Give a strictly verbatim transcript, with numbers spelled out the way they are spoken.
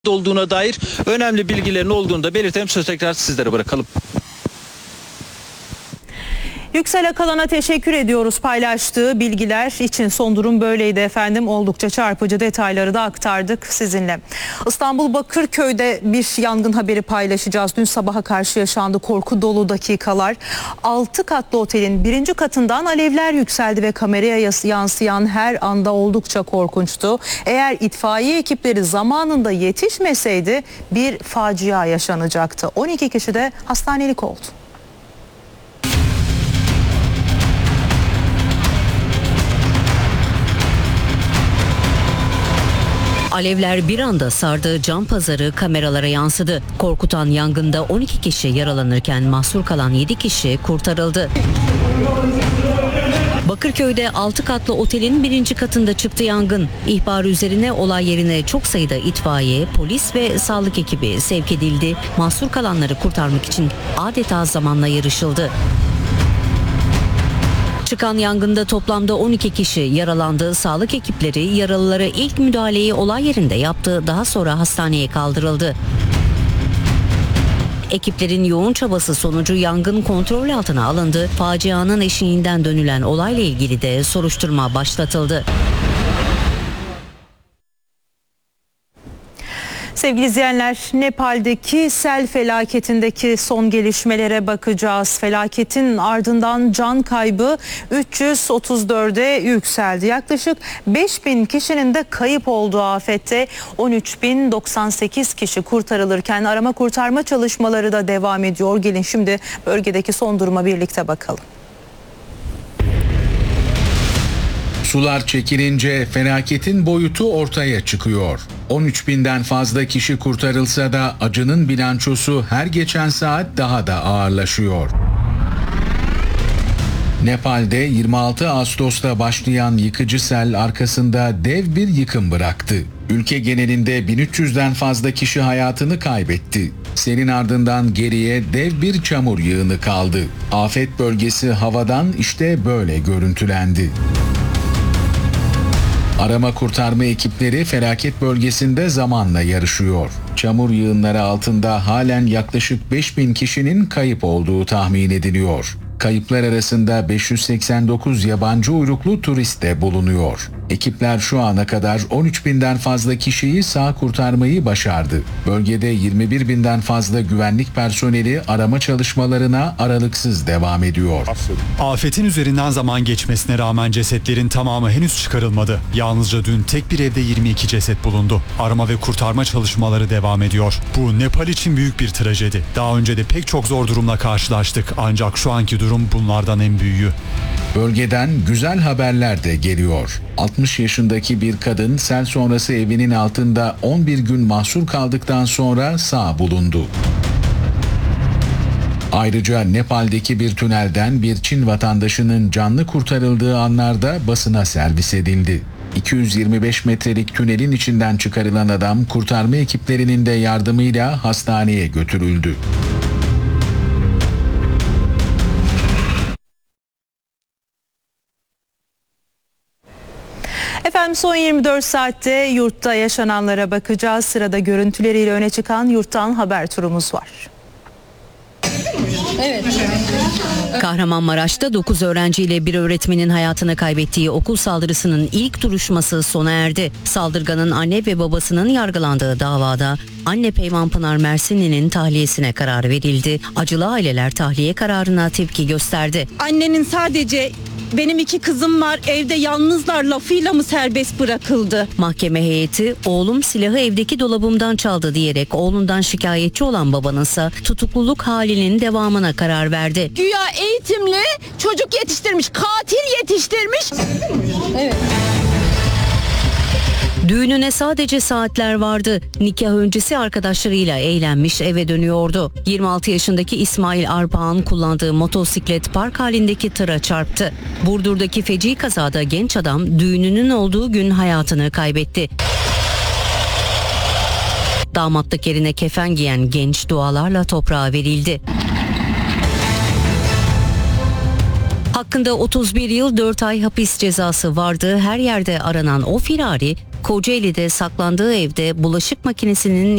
olduğuna dair önemli bilgilerin olduğunu da belirtelim. Söz tekrar sizlere bırakalım. Yüksel Akalan'a teşekkür ediyoruz paylaştığı bilgiler için. Son durum böyleydi efendim. Oldukça çarpıcı detayları da aktardık sizinle. İstanbul Bakırköy'de bir yangın haberi paylaşacağız. Dün sabaha karşı yaşandı korku dolu dakikalar. altı katlı otelin birinci katından alevler yükseldi ve kameraya yansıyan her anda oldukça korkunçtu. Eğer itfaiye ekipleri zamanında yetişmeseydi bir facia yaşanacaktı. on iki kişi de hastanelik oldu. Alevler bir anda sardığı cam pazarı kameralara yansıdı. Korkutan yangında on iki kişi yaralanırken mahsur kalan yedi kişi kurtarıldı. Bakırköy'de altı katlı otelin birinci katında çıktı yangın. İhbar üzerine olay yerine çok sayıda itfaiye, polis ve sağlık ekibi sevk edildi. Mahsur kalanları kurtarmak için adeta zamanla yarışıldı. Çıkan yangında toplamda on iki kişi yaralandı. Sağlık ekipleri yaralılara ilk müdahaleyi olay yerinde yaptı. Daha sonra hastaneye kaldırıldı. Ekiplerin yoğun çabası sonucu yangın kontrol altına alındı. Facianın eşiğinden dönülen olayla ilgili de soruşturma başlatıldı. Sevgili izleyenler, Nepal'deki sel felaketindeki son gelişmelere bakacağız. Felaketin ardından can kaybı üç yüz otuz dörde yükseldi. Yaklaşık beş bin kişinin de kayıp olduğu afette on üç bin doksan sekiz kişi kurtarılırken arama kurtarma çalışmaları da devam ediyor. Gelin şimdi bölgedeki son duruma birlikte bakalım. Sular çekilince felaketin boyutu ortaya çıkıyor. on üç binden fazla kişi kurtarılsa da acının bilançosu her geçen saat daha da ağırlaşıyor. Nepal'de yirmi altı Ağustos'ta başlayan yıkıcı sel arkasında dev bir yıkım bıraktı. Ülke genelinde bin üç yüzden fazla kişi hayatını kaybetti. Selin ardından geriye dev bir çamur yığını kaldı. Afet bölgesi havadan işte böyle görüntülendi. Arama kurtarma ekipleri felaket bölgesinde zamanla yarışıyor. Çamur yığınları altında halen yaklaşık beş bin kişinin kayıp olduğu tahmin ediliyor. Kayıplar arasında beş yüz seksen dokuz yabancı uyruklu turist de bulunuyor. Ekipler şu ana kadar on üç binden fazla kişiyi sağ kurtarmayı başardı. Bölgede yirmi bir binden fazla güvenlik personeli arama çalışmalarına aralıksız devam ediyor. Afetin üzerinden zaman geçmesine rağmen cesetlerin tamamı henüz çıkarılmadı. Yalnızca dün tek bir evde yirmi iki ceset bulundu. Arama ve kurtarma çalışmaları devam ediyor. Bu Nepal için büyük bir trajedi. Daha önce de pek çok zor durumla karşılaştık ancak şu anki durum bunlardan en büyüğü. Bölgeden güzel haberler de geliyor. altmış yaşındaki bir kadın sel sonrası evinin altında on bir gün mahsur kaldıktan sonra sağ bulundu. Ayrıca Nepal'deki bir tünelden bir Çin vatandaşının canlı kurtarıldığı anlarda basına servis edildi. iki yüz yirmi beş metrelik tünelin içinden çıkarılan adam kurtarma ekiplerinin de yardımıyla hastaneye götürüldü. Efendim son yirmi dört saatte yurtta yaşananlara bakacağız. Sırada görüntüleriyle öne çıkan yurttan haber turumuz var. Evet. Kahramanmaraş'ta dokuz öğrenciyle bir öğretmenin hayatını kaybettiği okul saldırısının ilk duruşması sona erdi. Saldırganın anne ve babasının yargılandığı davada anne Peymanpınar Mersinli'nin tahliyesine karar verildi. Acılı aileler tahliye kararına tepki gösterdi. Annenin sadece benim iki kızım var evde yalnızlar lafıyla mı serbest bırakıldı? Mahkeme heyeti oğlum silahı evdeki dolabımdan çaldı diyerek oğlundan şikayetçi olan babanınsa tutukluluk halinin devamına karar verdi. Güya eğitimli çocuk yetiştirmiş, katil yetiştirmiş. Evet. Düğününe sadece saatler vardı. Nikah öncesi arkadaşlarıyla eğlenmiş eve dönüyordu. yirmi altı yaşındaki İsmail Arpağan kullandığı motosiklet park halindeki tıra çarptı. Burdur'daki feci kazada genç adam düğününün olduğu gün hayatını kaybetti. Damatlık yerine kefen giyen genç dualarla toprağa verildi. Hakkında otuz bir yıl dört ay hapis cezası vardı. Her yerde aranan o firari Kocaeli'de saklandığı evde bulaşık makinesinin